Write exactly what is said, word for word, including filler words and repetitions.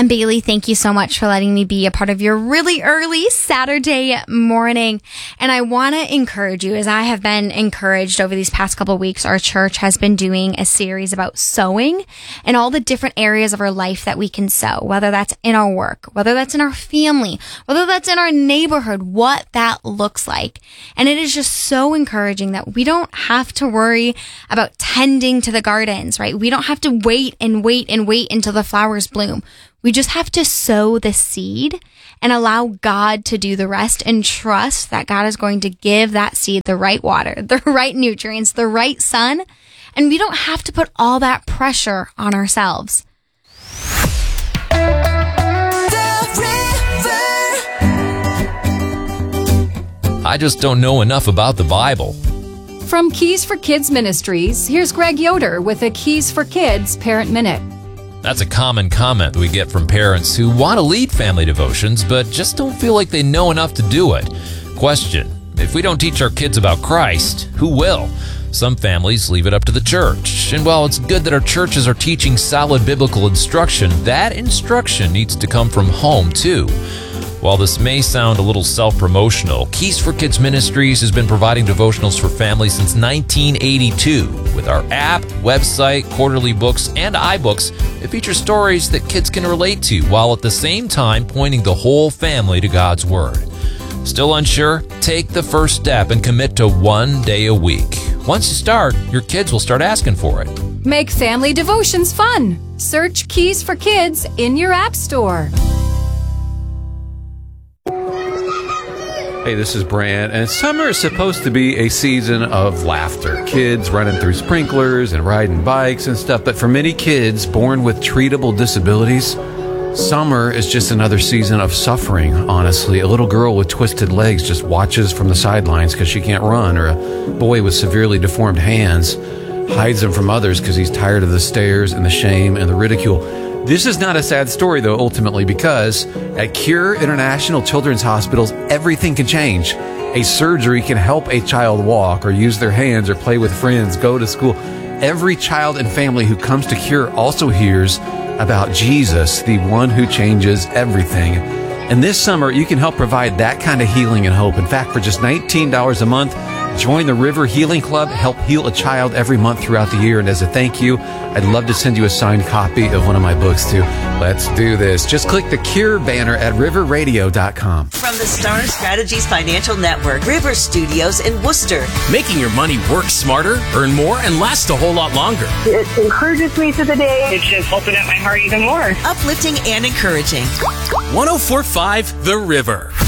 And Bailey, thank you so much for letting me be a part of your really early Saturday morning. And I want to encourage you, as I have been encouraged over these past couple of weeks. Our church has been doing a series about sowing and all the different areas of our life that we can sow, whether that's in our work, whether that's in our family, whether that's in our neighborhood, what that looks like. And it is just so encouraging that we don't have to worry about tending to the gardens, right? We don't have to wait and wait and wait until the flowers bloom. We just have to sow the seed and allow God to do the rest and trust that God is going to give that seed the right water, the right nutrients, the right sun. And we don't have to put all that pressure on ourselves. I just don't know enough about the Bible. From Keys for Kids Ministries, here's Greg Yoder with a Keys for Kids Parent Minute. That's a common comment we get from parents who want to lead family devotions, but just don't feel like they know enough to do it. Question: if we don't teach our kids about Christ, who will? Some families leave it up to the church. And while it's good that our churches are teaching solid biblical instruction, that instruction needs to come from home too. While this may sound a little self-promotional, Keys for Kids Ministries has been providing devotionals for families since nineteen eighty-two. With our app, website, quarterly books, and iBooks, it features stories that kids can relate to, while at the same time pointing the whole family to God's Word. Still unsure? Take the first step and commit to one day a week. Once you start, your kids will start asking for it. Make family devotions fun. Search Keys for Kids in your app store. Hey, this is Brant, and summer is supposed to be a season of laughter. Kids running through sprinklers and riding bikes and stuff, but for many kids born with treatable disabilities, summer is just another season of suffering, honestly. A little girl with twisted legs just watches from the sidelines because she can't run, or a boy with severely deformed hands hides them from others because he's tired of the stares and the shame and the ridicule. This is not a sad story, though, ultimately, because at Cure International Children's Hospitals, everything can change. A surgery can help a child walk or use their hands or play with friends, go to school. Every child and family who comes to Cure also hears about Jesus, the one who changes everything. And this summer, you can help provide that kind of healing and hope. In fact, for just nineteen dollars a month, join the River Healing Club, help heal a child every month throughout the year. And as a thank you, I'd love to send you a signed copy of one of my books, too. Let's do this. Just click the Cure banner at river radio dot com. From the Star Strategies Financial Network, River Studios in Worcester. Making your money work smarter, earn more, and last a whole lot longer. It encourages me to the day. It's just opened up my heart even more. Uplifting and encouraging. one oh four point five The River.